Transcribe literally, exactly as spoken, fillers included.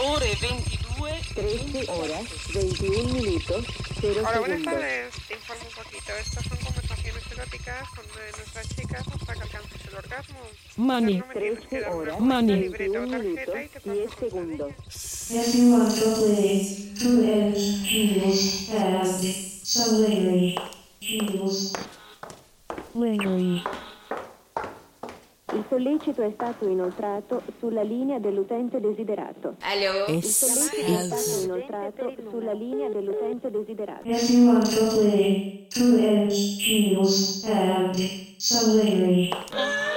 Ore veintidue, trece horas, veintiún minutos, cero Hola, buenas segundos. tardes. Te informo un poquito. Estas son conversaciones eróticas donde nuestras chicas hasta que alcances el orgasmo. Money. No me tienes que trece dar una horas, cuenta, Money. libreta o veintiún minutos, tarjeta y te paso diez con segundos. Everyone plays through and Hindus and Sublingually Hindus. Lingerie. Il sollecito è stato inoltrato sulla linea dell'utente desiderato. Aló. Il sollecito è stato inoltrato sulla linea dell'utente desiderato. Everyone play through and Hindus and Sublingually.